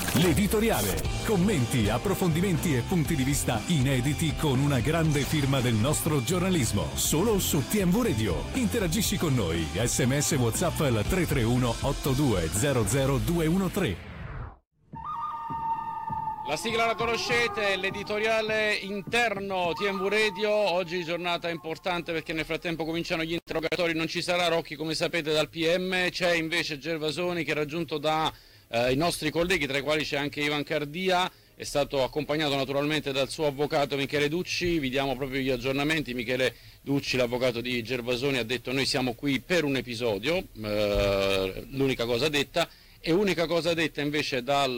L'editoriale. Commenti, approfondimenti e punti di vista inediti con una grande firma del nostro giornalismo. Solo su TMV Radio. Interagisci con noi. SMS WhatsApp al 331 8200 213. La sigla la conoscete, l'editoriale interno TMV Radio. Oggi giornata importante perché nel frattempo cominciano gli interrogatori. Non ci sarà Rocchi, come sapete, dal PM. C'è invece Gervasoni, che è raggiunto da i nostri colleghi, tra i quali c'è anche Ivan Cardia. È stato accompagnato naturalmente dal suo avvocato Michele Ducci. Vi diamo proprio gli aggiornamenti. Michele Ducci, l'avvocato di Gervasoni, ha detto: noi siamo qui per un episodio, l'unica cosa detta. E unica cosa detta invece dal